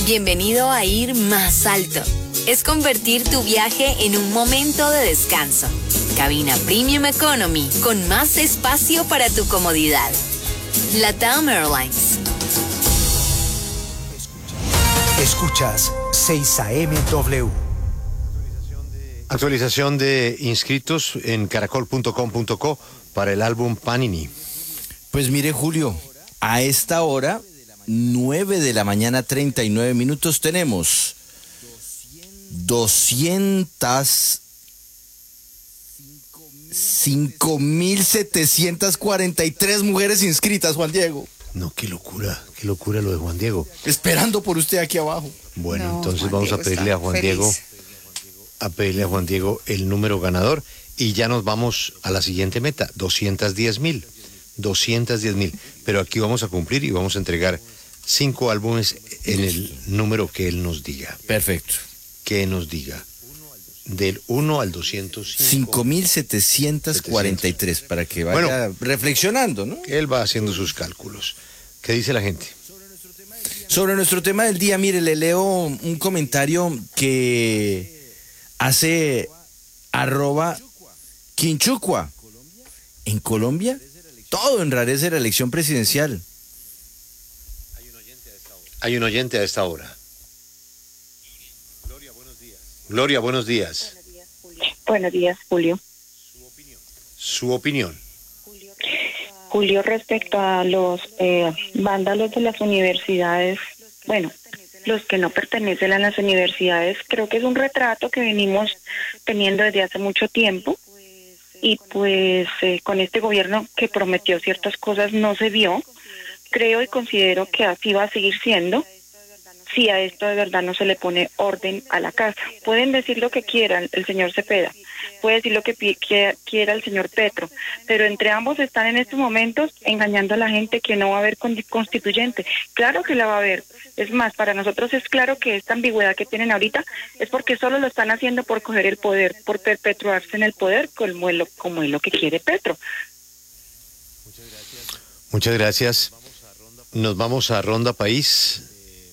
Bienvenido a ir más alto. Es convertir tu viaje en un momento de descanso. Cabina Premium Economy con más espacio para tu comodidad. LATAM Airlines. Escuchas 6am Actualización de inscritos en caracol.com.co para el álbum Panini. Pues mire, Julio, a esta hora, 9 de la mañana, 39 minutos, tenemos 5.743 mujeres inscritas, Juan Diego. No, qué locura lo de Juan Diego. Esperando por usted aquí abajo. Bueno, No, entonces Juan vamos Diego a pedirle a Juan está Diego, feliz. el número ganador y ya nos vamos a la siguiente meta, 210,000. Pero aquí vamos a cumplir y vamos a entregar 5 álbumes en el número que él nos diga. Perfecto. Que nos diga. Del 1 al 205. 5.743, para que vaya reflexionando, ¿no? Él va haciendo sus cálculos. ¿Qué dice la gente? Sobre nuestro tema del día, mire, le leo un comentario que hace @Quinchucua. En Colombia, todo enrarece la elección presidencial. Hay un oyente a esta hora. Gloria, buenos días. Buenos días, Julio. Su opinión. Julio, respecto a los vándalos de las universidades, bueno, los que no pertenecen a las universidades, creo que es un retrato que venimos teniendo desde hace mucho tiempo y pues con este gobierno que prometió ciertas cosas no se vio. Creo y considero que así va a seguir siendo si a esto de verdad no se le pone orden a la casa. Pueden decir lo que quieran el señor Cepeda, puede decir lo que quiera el señor Petro, pero entre ambos están en estos momentos engañando a la gente que no va a haber constituyente. Claro que la va a haber. Es más, para nosotros es claro que esta ambigüedad que tienen ahorita es porque solo lo están haciendo por coger el poder, por perpetuarse en el poder como es lo que quiere Petro. Muchas gracias. Nos vamos a Ronda País,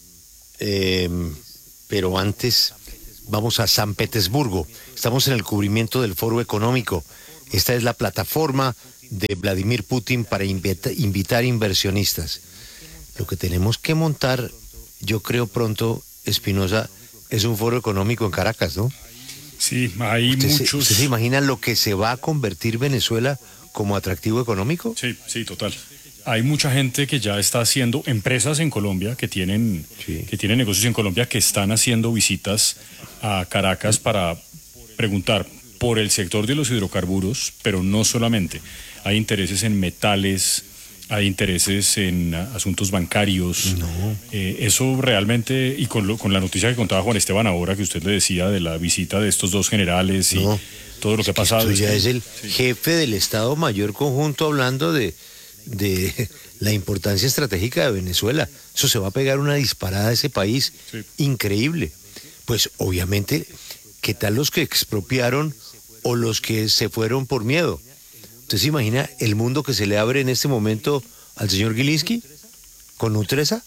pero antes vamos a San Petersburgo. Estamos en el cubrimiento del Foro Económico. Esta es la plataforma de Vladimir Putin para invitar inversionistas. Lo que tenemos que montar, yo creo pronto, Espinosa, es un foro económico en Caracas, ¿no? Sí, hay muchos. ¿Usted se imagina lo que se va a convertir Venezuela como atractivo económico? Sí, total. Hay mucha gente que ya está haciendo, empresas en Colombia que tienen negocios en Colombia, que están haciendo visitas a Caracas para preguntar por el sector de los hidrocarburos, pero no solamente. Hay intereses en metales, hay intereses en asuntos bancarios. No. Eso realmente, y con la noticia que contaba Juan Esteban ahora, que usted le decía de la visita de estos dos generales y todo lo que ha pasado. Esto ya es el jefe del Estado Mayor Conjunto hablando de la importancia estratégica de Venezuela. Eso se va a pegar una disparada a ese país increíble. Pues obviamente, ¿qué tal los que expropiaron o los que se fueron por miedo? ¿Usted se imagina el mundo que se le abre en este momento al señor Gilinski con Nutresa?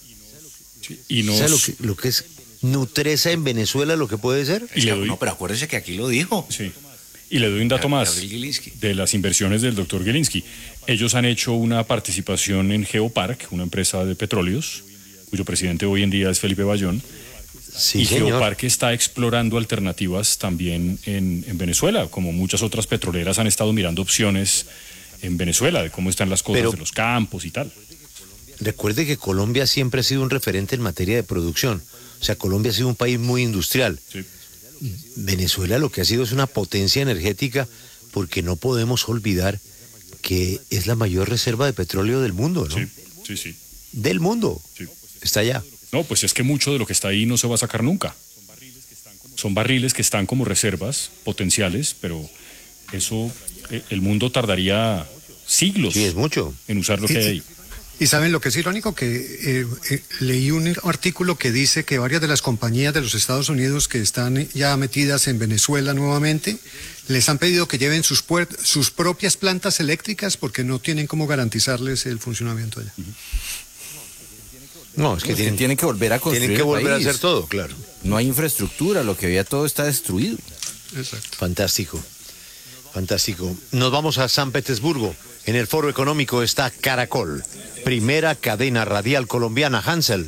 ¿Sabe lo que es Nutresa en Venezuela, lo que puede ser? No, pero acuérdese que aquí lo dijo. Sí. Y le doy un dato más de las inversiones del doctor Gilinski. Ellos han hecho una participación en Geopark, una empresa de petróleos, cuyo presidente hoy en día es Felipe Bayón. Sí, y señor. Geopark está explorando alternativas también en Venezuela, como muchas otras petroleras han estado mirando opciones en Venezuela, de cómo están las cosas de los campos y tal. Recuerde que Colombia siempre ha sido un referente en materia de producción. O sea, Colombia ha sido un país muy industrial. Sí. Venezuela lo que ha sido es una potencia energética, porque no podemos olvidar que es la mayor reserva de petróleo del mundo, ¿no? Sí. Del mundo. Sí. Está allá. No, pues es que mucho de lo que está ahí no se va a sacar nunca. Son barriles que están como reservas potenciales, pero eso, el mundo tardaría siglos es mucho en usar lo que hay ahí. Y saben lo que es irónico, que leí un artículo que dice que varias de las compañías de los Estados Unidos que están ya metidas en Venezuela nuevamente, les han pedido que lleven sus propias plantas eléctricas porque no tienen cómo garantizarles el funcionamiento allá. No, es que tienen que volver a construir. Tienen que volver a país. hacer todo, claro. No hay infraestructura, lo que había todo está destruido. Exacto. Fantástico, fantástico. Nos vamos a San Petersburgo. En el Foro Económico está Caracol, primera cadena radial colombiana. Hansel.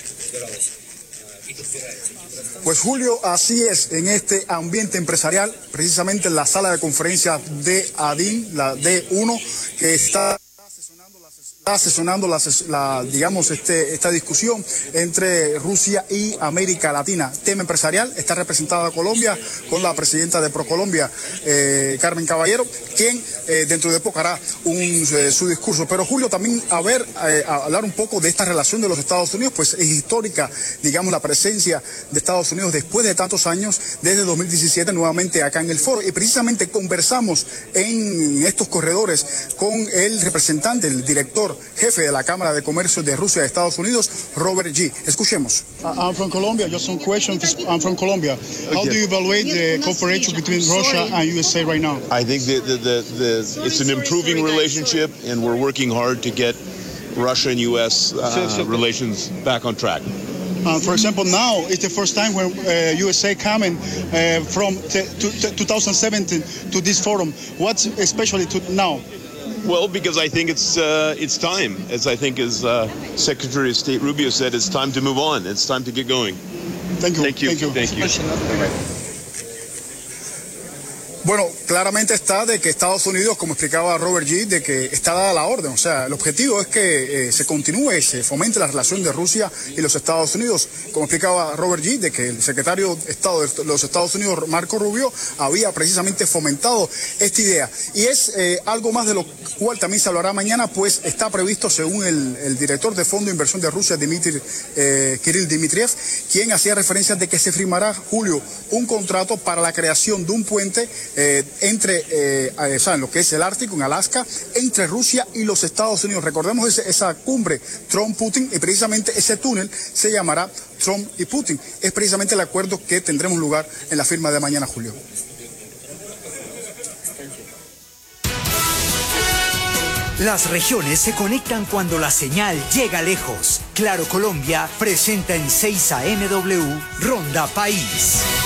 Pues Julio, así es, en este ambiente empresarial, precisamente en la sala de conferencias de ADIN, la D1, que está asesorando esta discusión entre Rusia y América Latina. Tema empresarial, está representada Colombia con la presidenta de ProColombia, Carmen Caballero, quien dentro de poco hará su discurso. Pero Julio, también hablar un poco de esta relación de los Estados Unidos, pues es histórica, digamos, la presencia de Estados Unidos después de tantos años, desde 2017 nuevamente acá en el foro. Y precisamente conversamos en estos corredores con el representante, el director jefe de la Cámara de Comercio de Rusia y Estados Unidos, Robert G. Escuchemos. I'm from Colombia. Just some questions. I'm from Colombia. How do you evaluate the cooperation between Russia and USA right now? I think it's an improving relationship, and we're working hard to get Russia and U.S. Relations back on track. For example, now it's the first time when USA coming from 2017 to this forum. What's especially now? Well, because I think it's time. As I think as Secretary of State Rubio said, it's time to move on. It's time to get going. Thank you. Thank you. Thank you. Bueno, claramente está de que Estados Unidos, como explicaba Robert G., de que está dada la orden. O sea, el objetivo es que se continúe, se fomente la relación de Rusia y los Estados Unidos. Como explicaba Robert G., de que el secretario de Estado de los Estados Unidos, Marco Rubio, había precisamente fomentado esta idea. Y es algo más de lo cual también se hablará mañana, pues está previsto, según el director de Fondo de Inversión de Rusia, Kirill Dmitriev, quien hacía referencia de que se firmará, Julio, un contrato para la creación de un puente entre en lo que es el Ártico, en Alaska, entre Rusia y los Estados Unidos. Recordemos esa cumbre Trump-Putin, y precisamente ese túnel se llamará Trump y Putin. Es precisamente el acuerdo que tendremos lugar en la firma de mañana, Julio. Las regiones se conectan cuando la señal llega lejos. Claro Colombia presenta en 6 AM W Ronda País.